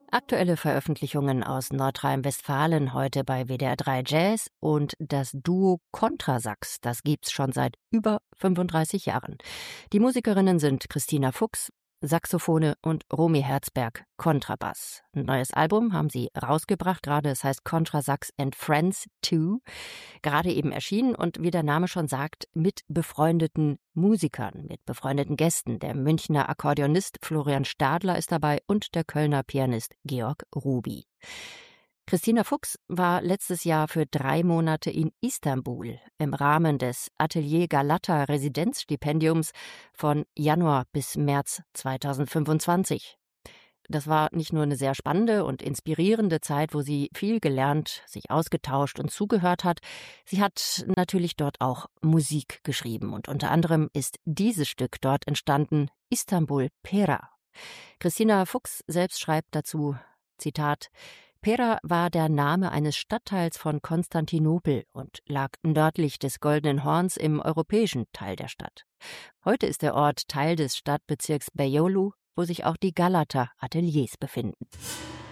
Aktuelle Veröffentlichungen aus Nordrhein-Westfalen heute bei WDR 3 Jazz und das Duo Kontrasax, das gibt's schon seit über 35 Jahren. Die Musikerinnen sind Christina Fuchs, Saxophone und Romy Herzberg, Kontrabass. Ein neues Album haben sie rausgebracht, gerade es heißt Kontrasax and Friends 2, gerade eben erschienen und wie der Name schon sagt, mit befreundeten Musikern, mit befreundeten Gästen. Der Münchner Akkordeonist Florian Stadler ist dabei und der Kölner Pianist Georg Ruby. Christina Fuchs war letztes Jahr für 3 Monate in Istanbul im Rahmen des Atelier Galata Residenzstipendiums von Januar bis März 2025. Das war nicht nur eine sehr spannende und inspirierende Zeit, wo sie viel gelernt, sich ausgetauscht und zugehört hat. Sie hat natürlich dort auch Musik geschrieben und unter anderem ist dieses Stück dort entstanden, Istanbul Pera. Christina Fuchs selbst schreibt dazu, Zitat, Pera war der Name eines Stadtteils von Konstantinopel und lag nördlich des Goldenen Horns im europäischen Teil der Stadt. Heute ist der Ort Teil des Stadtbezirks Beyoğlu, wo sich auch die Galata-Ateliers befinden.